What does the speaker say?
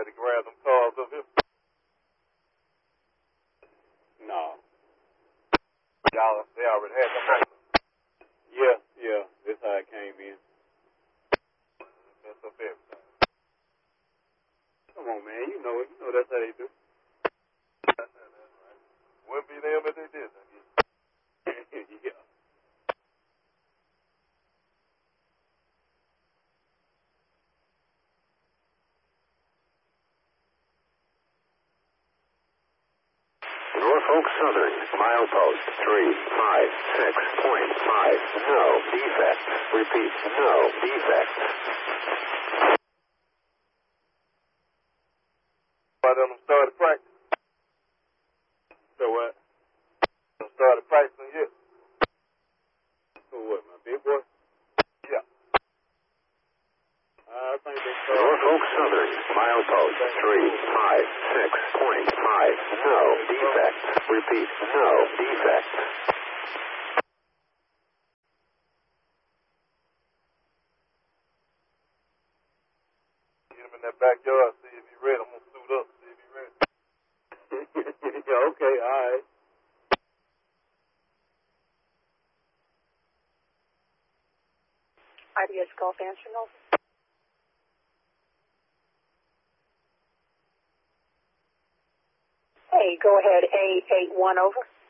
somebody to grab them cars up here? No. Y'all, they already had them on. Yeah, that's how it came in. Mess up everything. Come on, man, you know that's how they do. That's right. Wouldn't be them if they did that. Yeah. Norfolk Southern, milepost 356.5. No defect. Repeat, no defect. Why don't them started practicing? So what? Them started practicing yet? So what, my big boy? Yeah. I think they started. Norfolk Southern, milepost 356.5. No defect. Repeat, no defect. Get him in that backyard, see if he's ready. I'm going to suit up, see if he's ready. Yeah, okay, all right. IDS Gulf National. Hey, go ahead, A81 over.